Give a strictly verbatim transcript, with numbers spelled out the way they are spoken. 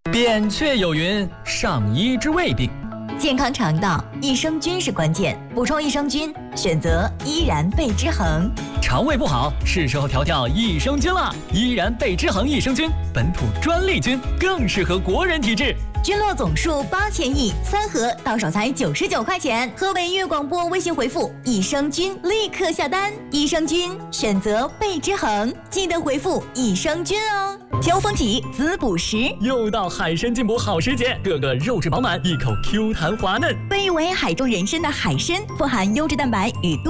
扁鹊有云：上医治未病。 健康肠道，益生菌是关键。补充益生菌，选择依然贝之恒。 肠胃不好，是时候调调益生菌了。依然贝之恒益生菌，本土专利菌，更适合国人体质。 菌落总数八千亿，三盒到手才九十九块钱。河北粤广播微信回复益生菌，立刻下单。益生菌选择贝之恒，记得回复益生菌哦。秋风起，滋补时， 又到海参进补好时节，个个肉质饱满，一口 Q 弹滑嫩。 被誉为海中人参的海参，富含优质蛋白与多